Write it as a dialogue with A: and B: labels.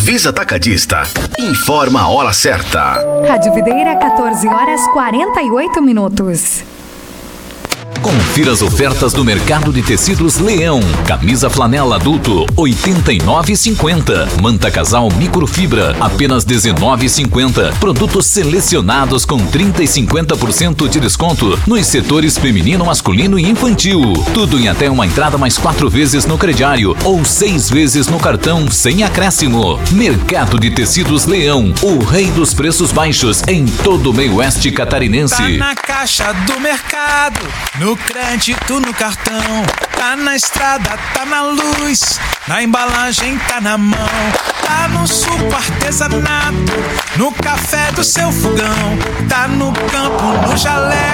A: Visa Atacadista. Informa a hora certa.
B: Rádio Videira, 14h48.
C: Confira as ofertas do Mercado de Tecidos Leão. Camisa flanela adulto, R$ 89,50. Manta casal microfibra, apenas R$ 19,50. Produtos selecionados com 30% e 50% de desconto nos setores feminino, masculino e infantil. Tudo em até uma entrada mais 4 vezes no crediário ou 6 vezes no cartão sem acréscimo. Mercado de Tecidos Leão, o rei dos preços baixos em todo o meio oeste catarinense.
D: Tá na caixa do mercado, no crédito, no cartão, tá na estrada, tá na luz, na embalagem, tá na mão, tá no suco artesanato, no café do seu fogão, tá no campo, no jaleco